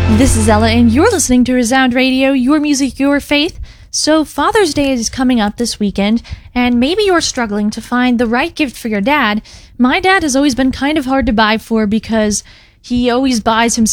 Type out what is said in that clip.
This is Ella, and you're listening to Resound Radio, your music, your faith. So Father's Day is coming up this weekend, and maybe you're struggling to find the right gift for your dad. My dad has always been kind of hard to buy for because he always buys himself